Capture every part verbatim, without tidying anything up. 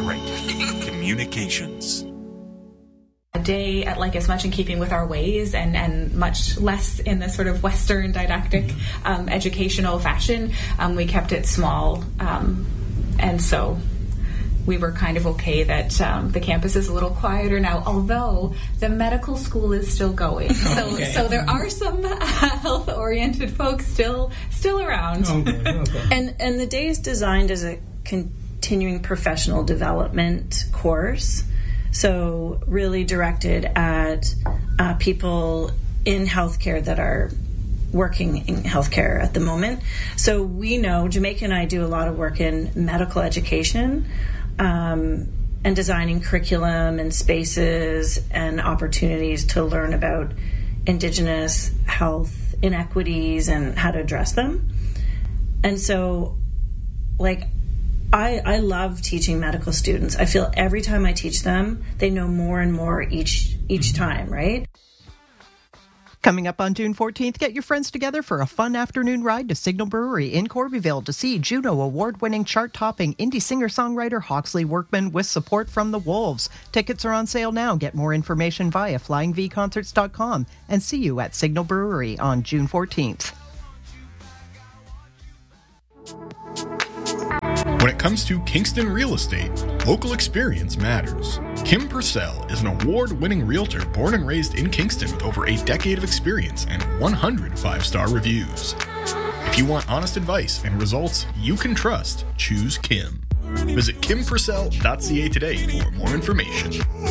Direct Communications. A day at like as much in keeping with our ways and, and much less in the sort of Western didactic um, educational fashion. Um, we kept it small, um, and so we were kind of okay that um, the campus is a little quieter now, although the medical school is still going. So okay. so there are some uh, health-oriented folks still still around. Okay, okay. And and the day is designed as a continuing professional development course, so really directed at uh, people in healthcare that are working in healthcare at the moment. So we know, Jamaica and I do a lot of work in medical education, Um, and designing curriculum and spaces and opportunities to learn about Indigenous health inequities and how to address them. And so, like, I, I love teaching medical students. I feel every time I teach them, they know more and more each each time, right? Coming up on June fourteenth, get your friends together for a fun afternoon ride to Signal Brewery in Corbyville to see Juno award-winning chart-topping indie singer-songwriter Hawksley Workman with support from the Wolves. Tickets are on sale now. Get more information via flying v concerts dot com and see you at Signal Brewery on June fourteenth. When it comes to Kingston real estate, local experience matters. Kim Purcell is an award-winning realtor born and raised in Kingston with over a decade of experience and one hundred five-star reviews. If you want honest advice and results you can trust, choose Kim. Visit kim purcell dot c a today for more information.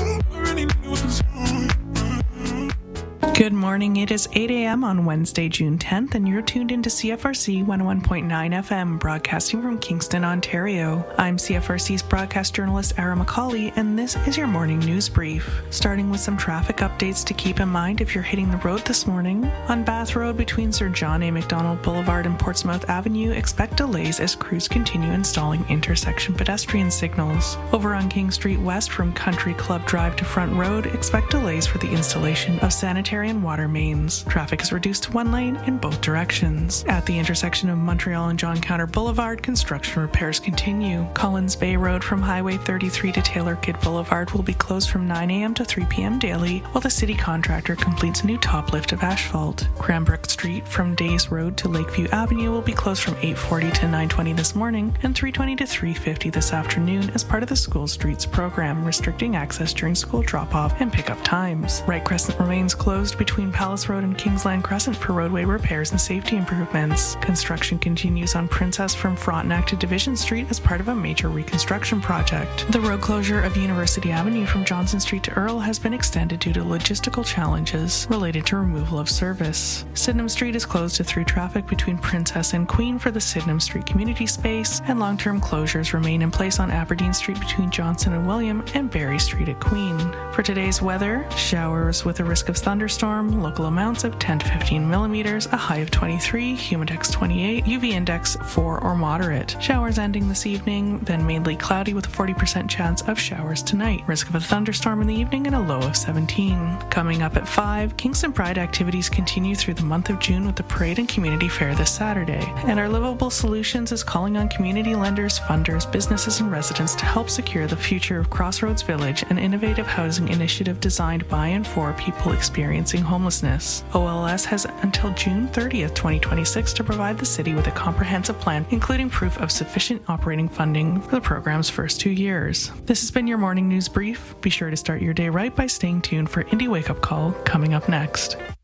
Good morning. It is eight a.m. on Wednesday, June tenth, and you're tuned into C F R C one oh one point nine F M, broadcasting from Kingston, Ontario. I'm C F R C's broadcast journalist, Ara McCauley, and this is your morning news brief. Starting with some traffic updates to keep in mind if you're hitting the road this morning. On Bath Road between Sir John A. Macdonald Boulevard and Portsmouth Avenue, expect delays as crews continue installing intersection pedestrian signals. Over on King Street West from Country Club Drive to Front Road, expect delays for the installation of sanitary and water mains. Traffic is reduced to one lane in both directions. At the intersection of Montreal and John Counter Boulevard, construction repairs continue. Collins Bay Road from Highway thirty-three to Taylor Kidd Boulevard will be closed from nine a.m. to three p.m. daily while the city contractor completes a new top lift of asphalt. Cranbrook Street from Days Road to Lakeview Avenue will be closed from eight forty to nine twenty this morning and three twenty to three fifty this afternoon as part of the School Streets program, restricting access during school drop-off and pickup times. Wright Crescent remains closed between Palace Road and Kingsland Crescent for roadway repairs and safety improvements. Construction continues on Princess from Frontenac to Division Street as part of a major reconstruction project. The road closure of University Avenue from Johnson Street to Earl has been extended due to logistical challenges related to removal of service. Sydenham Street is closed to through traffic between Princess and Queen for the Sydenham Street community space, and long-term closures remain in place on Aberdeen Street between Johnson and William and Barry Street at Queen. For today's weather, showers with a risk of thunderstorm, local amounts of ten to fifteen millimeters, a high of twenty-three, humidex twenty-eight, U V index four or moderate. Showers ending this evening, then mainly cloudy with a forty percent chance of showers tonight. Risk of a thunderstorm in the evening and a low of seventeen. Coming up at five, Kingston Pride activities continue through the month of June with the parade and community fair this Saturday. And our Livable Solutions is calling on community lenders, funders, businesses, and residents to help secure the future of Crossroads Village, an innovative housing initiative designed by and for people experiencing homelessness. O L S has until June thirtieth, twenty twenty-six to provide the city with a comprehensive plan, including proof of sufficient operating funding for the program's first two years. This has been your morning news brief. Be sure to start your day right by staying tuned for Indie Wake Up Call coming up next.